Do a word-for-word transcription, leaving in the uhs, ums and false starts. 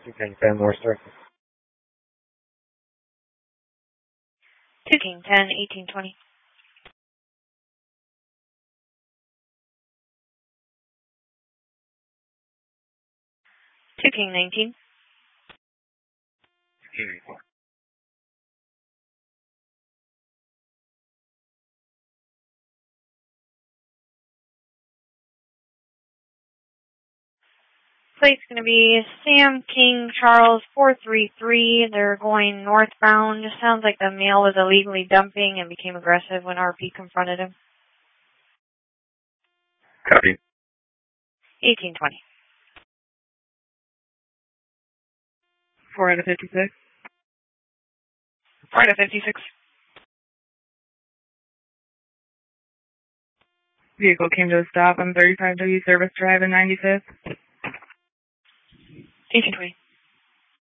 two King ten, Worcester. two King ten, eighteen twenty. two King nineteen. King eighteen. Plate's going to be Sam King Charles four three three. They're going northbound. Sounds like the male was illegally dumping and became aggressive when R P confronted him. Copy. eighteen twenty. four out of fifty-six. four out of fifty-six. Vehicle came to a stop on thirty-five W Service Drive in ninety-fifth. eighteen twenty.